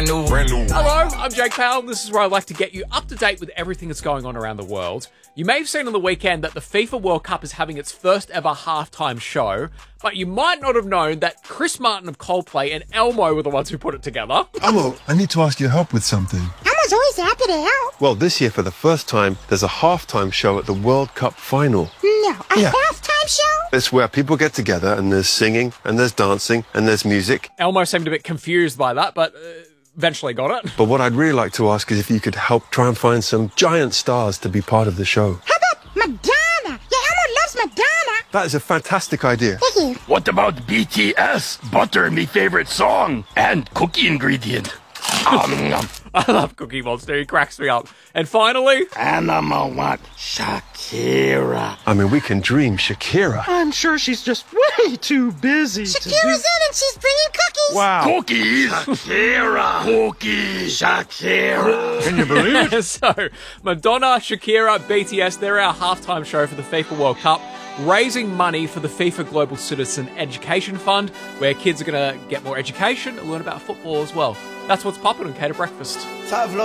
brand new. Hello, I'm Jake Powell. This is where I like to get you up to date with everything that's going on around the world. You may have seen on the weekend that the FIFA World Cup is having its first ever halftime show, but you might not have known that Chris Martin of Coldplay and Elmo were the ones who put it together. Elmo, I need to ask your help with something. Elmo's always happy to help. Well, this year, for the first time, there's a halftime show at the World Cup final. No, a halftime show? It's where people get together and there's singing and there's dancing and there's music. Elmo seemed a bit confused by that, but eventually got it. But what I'd really like to ask is if you could help try and find some giant stars to be part of the show. How about Madonna? Yeah, Elmo loves Madonna. That is a fantastic idea. Thank you. What about BTS? Butter, me favorite song. And cookie ingredient. I love Cookie Monster. He cracks me up. And finally... And I'ma want Shakira. I mean, we can dream Shakira. I'm sure she's just way too busy Shakira's in and she's bringing cookies. Wow. Cookies! Shakira! Cookies! Shakira! Can you believe it? So, Madonna, Shakira, BTS, they're our halftime show for the FIFA World Cup, raising money for the FIFA Global Citizen Education Fund, where kids are going to get more education and learn about football as well. That's what's popping on Cater Breakfast.